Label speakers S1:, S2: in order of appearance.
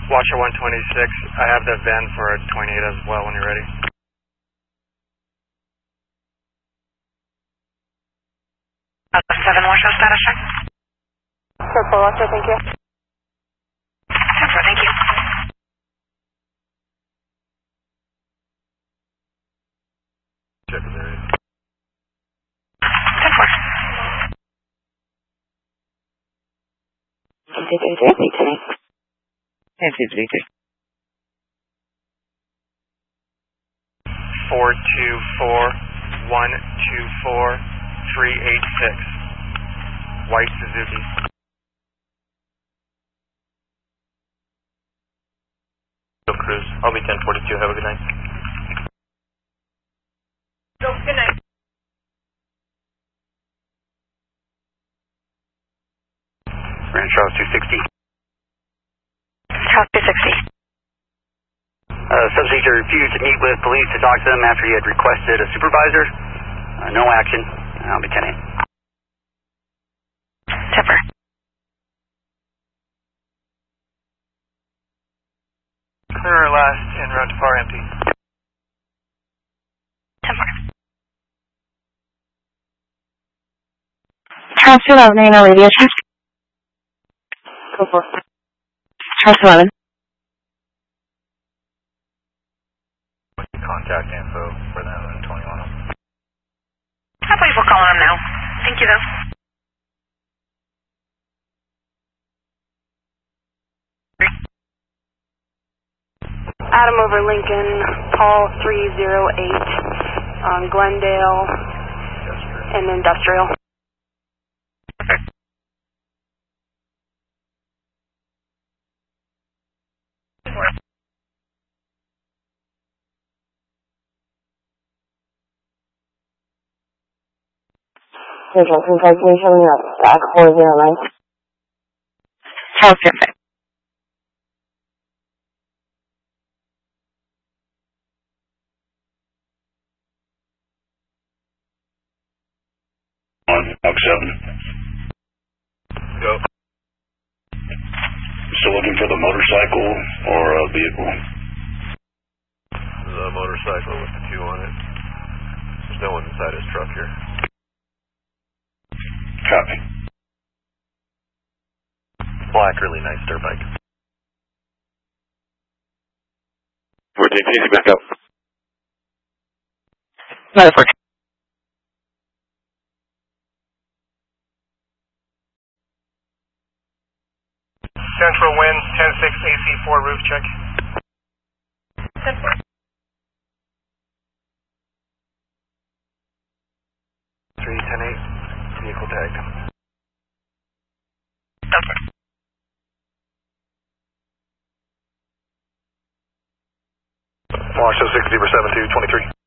S1: Watcher 126, I have the VIN for a 28 as well when you're ready.
S2: Seven Watcher status check.
S3: Purple Watcher, thank you.
S2: Purple, thank you.
S1: Check the area.
S2: 10-4.
S4: Nancy
S1: 424-124-386. White Suzuki. Cruise. I'll be 1042. Have a good night.
S3: Good night.
S1: Grand Charles 260.
S2: Charles 260.
S5: Subject refused to meet with police to talk to them after he had requested a supervisor. No action. I'll be 10-8.
S2: Tipper.
S1: Clear our last in road to far empty.
S2: 10-4.
S3: Charles 211, a radio check. Go for it. Charles 211.
S1: Contact info for them and 21.
S2: I believe we're calling them now. Thank you, though.
S3: Adam over Lincoln, Paul 308 on Glendale and Industrial.
S4: Congratulations, back 409.
S2: Charles 206.
S6: Box 7.
S1: Go.
S6: Still looking for the motorcycle or a vehicle?
S1: The motorcycle with the 2 on it. There's no one inside his truck here.
S6: Copy.
S1: Black, really nice dirt bike.
S4: 14, easy back up. Nice work.
S1: Central winds, 10-6 AC4 roof check.
S2: 10-4.
S1: 3-10-8, vehicle tagged.
S2: 10-4.
S1: Launch 60 for 7223.